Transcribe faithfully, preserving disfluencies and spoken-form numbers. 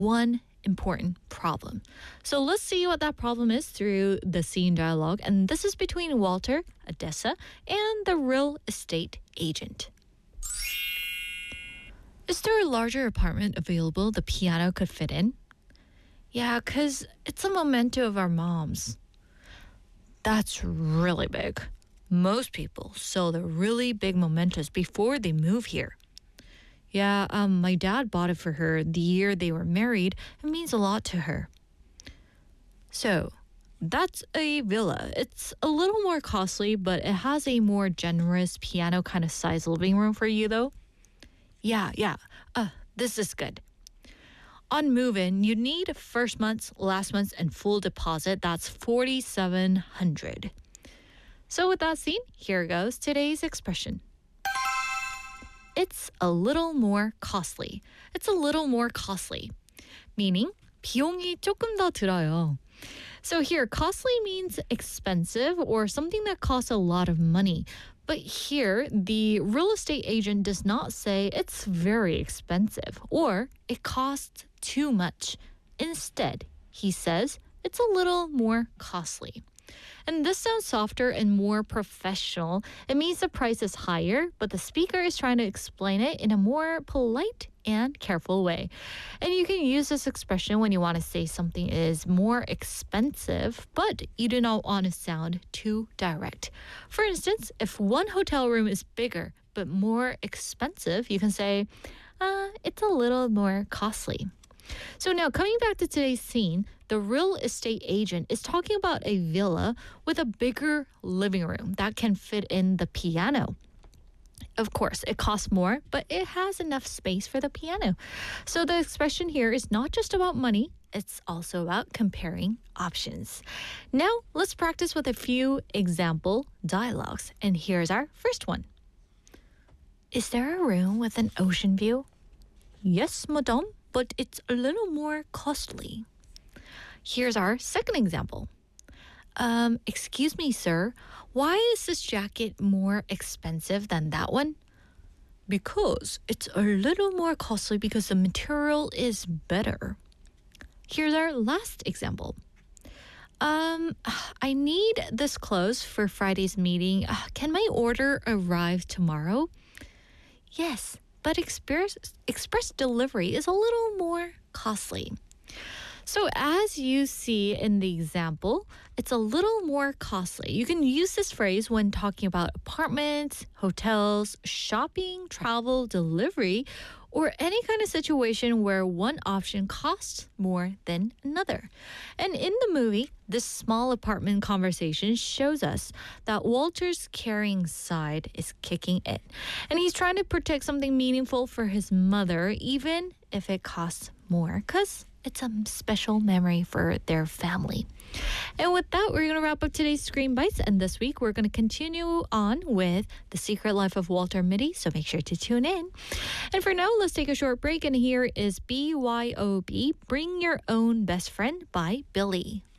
one important problem. So let's see what that problem is through the scene dialogue. And this is between Walter, Odessa, and the real estate agent. Is there a larger apartment available the piano could fit in? Yeah, because it's a memento of our moms. That's really big. Most people sell the really big mementos before they move here. Yeah, um, my dad bought it for her the year they were married. It means a lot to her. So, that's a villa. It's a little more costly, but it has a more generous piano kind of size living room for you, though. Yeah, yeah. Uh, this is good. On move-in, you need first month's, last month's, and full deposit. That's forty-seven hundred dollars. So with that scene, here goes today's expression. It's a little more costly. It's a little more costly. Meaning, 비용이 조금 더 들어요. So here, costly means expensive or something that costs a lot of money. But here, the real estate agent does not say it's very expensive or it costs too much. Instead, he says it's a little more costly. And this sounds softer and more professional. It means the price is higher, but the speaker is trying to explain it in a more polite and careful way. And you can use this expression when you want to say something is more expensive, but you do not want to sound too direct. For instance, if one hotel room is bigger but more expensive, you can say, uh, it's a little more costly. So now coming back to today's scene, the real estate agent is talking about a villa with a bigger living room that can fit in the piano. Of course, it costs more, but it has enough space for the piano. So the expression here is not just about money, it's also about comparing options. Now, let's practice with a few example dialogues. And here's our first one. Is there a room with an ocean view? Yes, madame, but it's a little more costly. Here's our second example. Um, excuse me, sir, why is this jacket more expensive than that one? Because it's a little more costly because the material is better. Here's our last example. Um, I need this clothes for Friday's meeting. Uh, can my order arrive tomorrow? Yes, but express, express delivery is a little more costly. So as you see in the example, it's a little more costly. You can use this phrase when talking about apartments, hotels, shopping, travel, delivery, or any kind of situation where one option costs more than another. And in the movie, this small apartment conversation shows us that Walter's caring side is kicking in. And he's trying to protect something meaningful for his mother, even if it costs more, because it's a special memory for their family. And with that, we're going to wrap up today's Screen Bites. And this week, we're going to continue on with The Secret Life of Walter Mitty. So make sure to tune in. And for now, let's take a short break. And here is B Y O B, Bring Your Own Best Friend by Billy.